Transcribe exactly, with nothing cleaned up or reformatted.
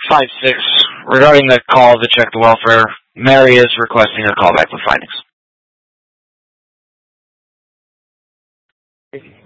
five six. Regarding the call to check the welfare, Mary is requesting a call back with findings.